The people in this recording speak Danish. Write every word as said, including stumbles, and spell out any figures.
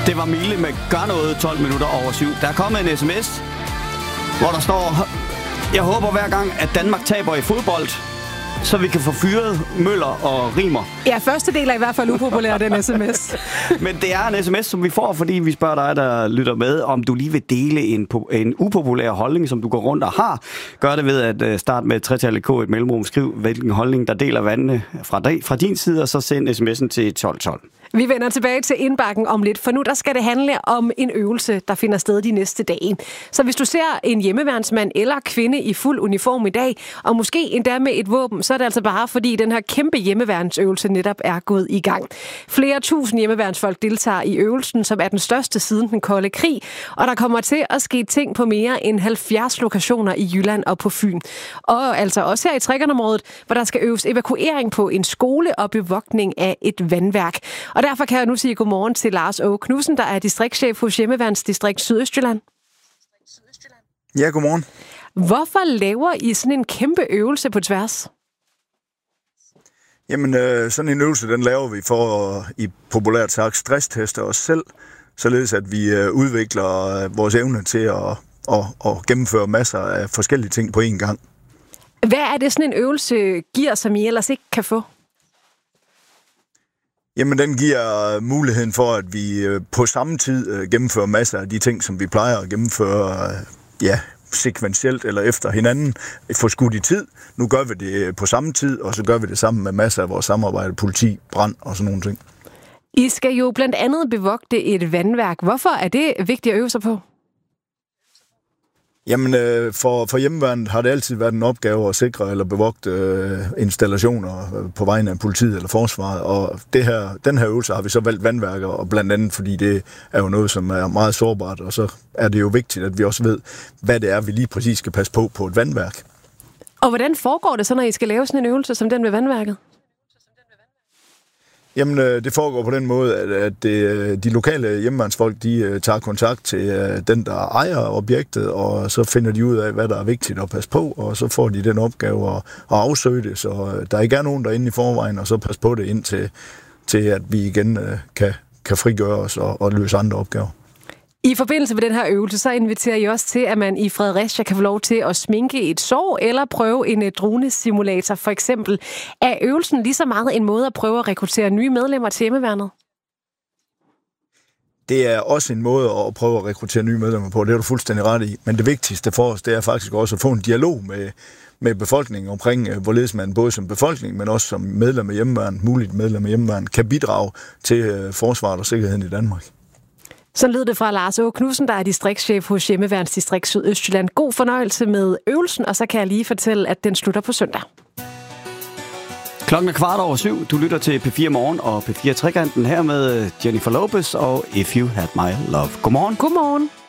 Det var Mille med Gør noget tolv minutter over syv. Der er kommet en sms, hvor der står: jeg håber hver gang, at Danmark taber i fodbold, så vi kan få fyret Møller og Rimer. Ja, første del er i hvert fald upopulær, den sms. Men det er en sms, som vi får, fordi vi spørger dig, der lytter med, om du lige vil dele en, en upopulær holdning, som du går rundt og har. Gør det ved at starte med tretallet K, et mellemrum, skriv hvilken holdning, der deler vandene fra, dig, fra din side, og så send sms'en til tolv tolv. Vi vender tilbage til indbakken om lidt, for nu der skal det handle om en øvelse, der finder sted de næste dage. Så hvis du ser en hjemmeværnsmand eller kvinde i fuld uniform i dag, og måske endda med et våben, så er det altså bare fordi den her kæmpe hjemmeværnsøvelse netop er gået i gang. Flere tusind hjemmeværnsfolk deltager i øvelsen, som er den største siden den kolde krig, og der kommer til at ske ting på mere end halvfjerds lokationer i Jylland og på Fyn. Og altså også her i Trækkernområdet, hvor der skal øves evakuering på en skole og bevogtning af et vandværk. Og derfor kan jeg nu sige godmorgen til Lars Åge Knudsen, der er distriktschef hos Hjemmeværnsdistrikt Sydøstjylland. Ja, godmorgen. Hvorfor laver I sådan en kæmpe øvelse på tværs? Jamen, øh, sådan en øvelse, den laver vi for at, i populært sagt, stressteste os selv, således at vi øh, udvikler øh, vores evne til at, at, at gennemføre masser af forskellige ting på én gang. Hvad er det, sådan en øvelse giver, som I ellers ikke kan få? Jamen, den giver muligheden for, at vi på samme tid gennemfører masser af de ting, som vi plejer at gennemføre, ja, sekventielt eller efter hinanden, for skudt i tid. Nu gør vi det på samme tid, og så gør vi det sammen med masser af vores samarbejde, politi, brand og sådan nogle ting. I skal jo blandt andet bevogte et vandværk. Hvorfor er det vigtigt at øve sig på? Jamen, øh, for, for hjemmeværnet har det altid været en opgave at sikre eller bevogte øh, installationer på vegne af politiet eller forsvaret, og det her, den her øvelse har vi så valgt vandværker, og blandt andet fordi det er jo noget, som er meget sårbart, og så er det jo vigtigt, at vi også ved, hvad det er, vi lige præcis skal passe på på et vandværk. Og hvordan foregår det så, når I skal lave sådan en øvelse som den ved vandværket? Jamen, det foregår på den måde, at det, de lokale hjemmeværnsfolk, de tager kontakt til den, der ejer objektet, og så finder de ud af, hvad der er vigtigt at passe på, og så får de den opgave at, at afsøge det, så der ikke er nogen derinde i forvejen, og så passe på det indtil til, at vi igen kan, kan frigøre os og, og løse andre opgaver. I forbindelse med den her øvelse, så inviterer I også til, at man i Fredericia kan få lov til at sminke et sår eller prøve en dronesimulator for eksempel. Er øvelsen lige så meget en måde at prøve at rekruttere nye medlemmer til hjemmeværnet? Det er også en måde at prøve at rekruttere nye medlemmer på, det er du fuldstændig ret i. Men det vigtigste for os, det er faktisk også at få en dialog med, med befolkningen omkring, hvorledes man både som befolkning, men også som medlem af hjemmeværnet, muligt medlem af hjemmeværnet, kan bidrage til forsvaret og sikkerheden i Danmark. Så lød det fra Lars Åge Knudsen, der er distriktschef hos Hjemmeværnsdistrikt Sydøstjylland. God fornøjelse med øvelsen, og så kan jeg lige fortælle, at den slutter på søndag. Klokken er kvart over syv. Du lytter til P fire Morgen og P fire Trekanten her med Jennifer Lopez og If You Had My Love. Godmorgen. Godmorgen.